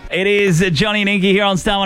It is Johnny and Inky here on Star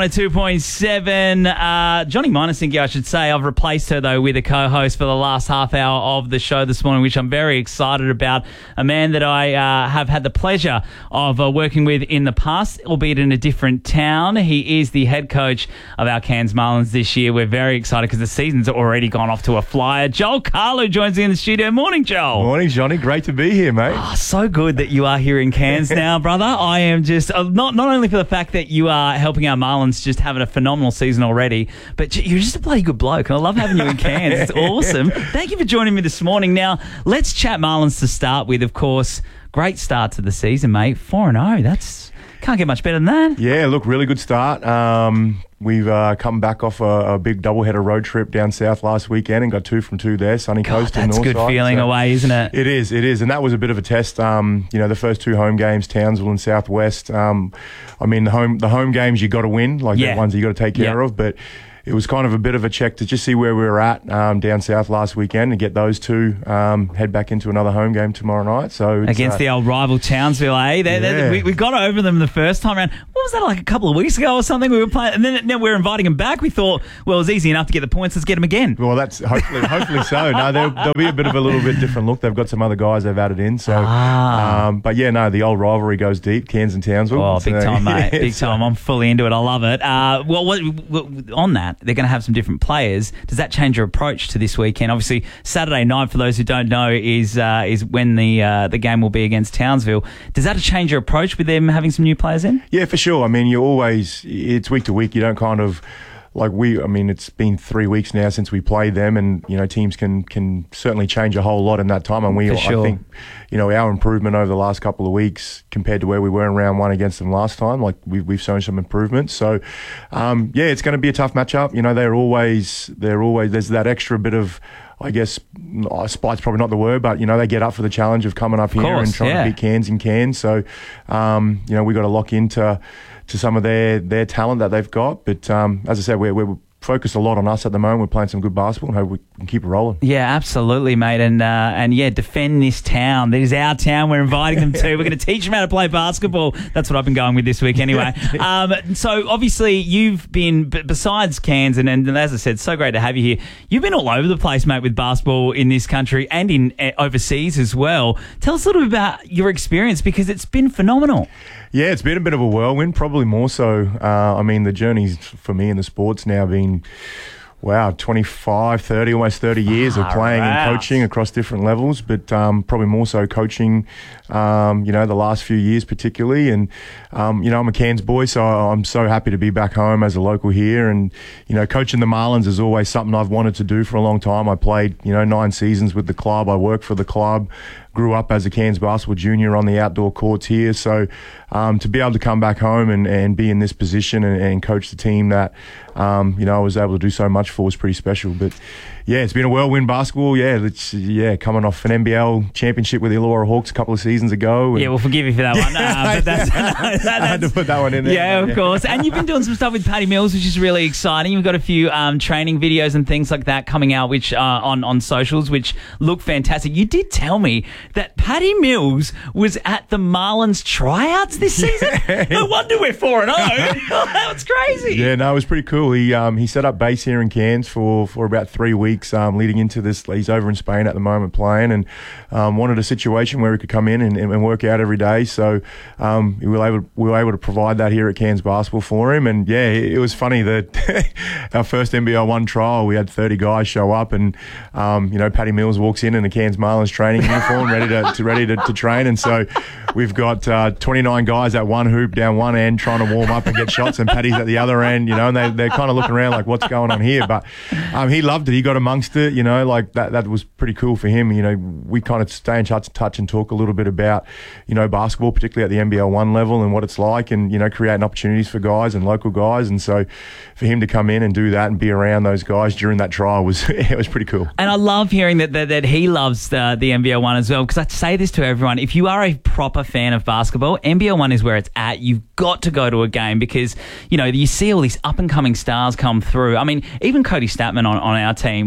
102.7. Johnny minus Inky, I should say. I've replaced her, though, with a co-host for the last half hour of the show this morning, which I'm very excited about. A man that I have had the pleasure of working with in the past, albeit in a different town. He is the head coach of our Cairns Marlins this year. We're very excited because the season's already gone off to a flyer. Joel Carlo joins me in the studio. Morning, Joel. Morning, Johnny. Great to be here, mate. Oh, so good that you are here in Cairns now, brother. I am just, not only for the fact that you are helping our Marlins just having a phenomenal season already, but you're just a bloody good bloke. And I love having you in Cairns. It's awesome. Thank you for joining me this morning. Now, let's chat Marlins to start with, of course. Great start to the season, mate. 4-0. That's... Can't get much better than that. Yeah, look, really good start. We've come back off a big doubleheader road trip down south last weekend and got 2 from 2 there, Sunny Coast and Northside. That's good feeling away, isn't it? It is. And that was a bit of a test. The first 2 home games, Townsville and Southwest. The home games you got to win, the ones that you got to take care of, but it was kind of a bit of a check to just see where we were at down south last weekend and get those 2 head back into another home game tomorrow night. So against the old rival Townsville, eh? We got over them the first time around. What was that, like a couple of weeks ago or something? We were playing, and then we were inviting them back. We thought, well, it was easy enough to get the points. Let's get them again. Well, that's hopefully so. No, there'll be a bit of a little bit different look. They've got some other guys they've added in. So, but yeah, no, the old rivalry goes deep. Cairns and Townsville. Oh, big time, mate. Big time. I'm fully into it. I love it. On that, they're going to have some different players. Does that change your approach to this weekend? Obviously, Saturday night, for those who don't know, is when the game will be against Townsville. Does that change your approach with them having some new players in? Yeah, for sure. I mean, it's week to week. You don't kind of it's been 3 weeks now since we played them, and teams can certainly change a whole lot in that time. And I think our improvement over the last couple of weeks compared to where we were in round 1 against them last time, we've shown some improvement. So it's going to be a tough matchup. There's that extra bit of, I guess, spite's probably not the word, but they get up for the challenge of coming up here and trying to beat Cairns in Cairns. So we got to lock into some of their talent that they've got. But as I said, we're focused a lot on us at the moment. We're playing some good basketball and hope we can keep it rolling. Yeah, absolutely, mate. And defend this town. That is our town. We're inviting them to. We're going to teach them how to play basketball. That's what I've been going with this week anyway. So obviously you've been, besides Cairns, and as I said, so great to have you here. You've been all over the place, mate, with basketball in this country and in overseas as well. Tell us a little bit about your experience, because it's been phenomenal. Yeah, it's been a bit of a whirlwind, probably more so. The journey's for me in the sport's now been, 25, 30, almost 30 years of playing and coaching across different levels, but probably more so coaching, the last few years particularly. And, I'm a Cairns boy, so I'm so happy to be back home as a local here. And, coaching the Marlins is always something I've wanted to do for a long time. I played, 9 seasons with the club. I worked for the club. Grew up as a Cairns basketball junior on the outdoor courts here. So to be able to come back home and be in this position and coach the team that, I was able to do so much for was pretty special. But, yeah, it's been a whirlwind basketball. Coming off an NBL championship with the Illawarra Hawks a couple of seasons ago. Yeah, we'll forgive you for that one. I had to put that one in there. Yeah, of course. And you've been doing some stuff with Paddy Mills, which is really exciting. You've got a few training videos and things like that coming out, which on socials, which look fantastic. You did tell me that Paddy Mills was at the Marlins tryouts this season. No wonder we're 4-0. That was crazy. Yeah, no, it was pretty cool. He set up base here in Cairns for about 3 weeks leading into this. He's over in Spain at the moment playing, and wanted a situation where he could come in and work out every day. So we were able to provide that here at Cairns Basketball for him. And yeah, it was funny that our first NBL 1 trial, we had 30 guys show up, and Paddy Mills walks in a Cairns Marlins training uniform, ready to train. And so we've got 29 guys at one hoop down one end trying to warm up and get shots, and Paddy's at the other end, and they're kind of looking around like, what's going on here? But he loved it. He got amongst it, that was pretty cool for him. We kind of stay in touch and talk a little bit about, basketball, particularly at the NBL 1 level and what it's like, and, creating opportunities for guys and local guys. And so for him to come in and do that and be around those guys during that trial was pretty cool. And I love hearing that he loves the NBL 1 as well, because I say this to everyone. If you are a proper fan of basketball, NBL 1 is where it's at. You've got to go to a game because, you see all these up-and-coming stars come through. I mean, even Cody Statman on our team,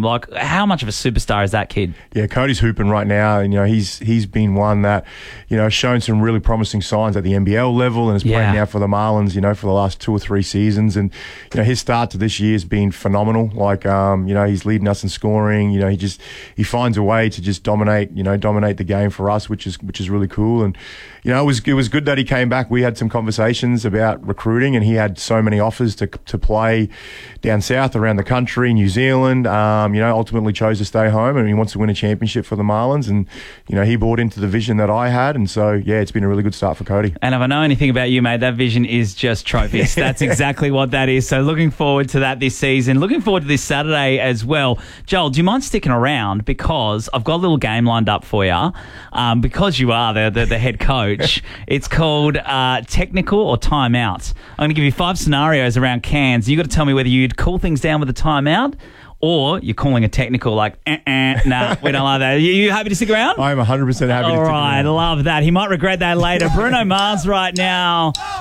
Like, how much of a superstar is that kid? Yeah, Cody's hooping right now, and he's been one that shown some really promising signs at the NBL level, and is playing now for the Marlins, for the last 2 or 3 seasons, and his start to this year has been phenomenal. Like, he's leading us in scoring. He finds a way to just dominate the game for us, which is really cool. And it was good that he came back. We had some conversations about recruiting, and he had so many offers to play down south around the country, New Zealand. Ultimately chose to stay home, and he wants to win a championship for the Marlins. And he bought into the vision that I had, and so it's been a really good start for Cody. And if I know anything about you, mate, that vision is just trophies. That's exactly what that is. So looking forward to that this season. Looking forward to this Saturday as well. Joel, do you mind sticking around, because I've got a little game lined up for you. Because you are the head coach, it's called technical or timeout. I'm going to give you 5 scenarios around Cairns. You got to tell me whether you'd cool things down with a timeout, or you're calling a technical, like, nah, we don't like that. You happy to stick around? I'm 100% happy to stick around. All right, love that. He might regret that later. Bruno Mars right now.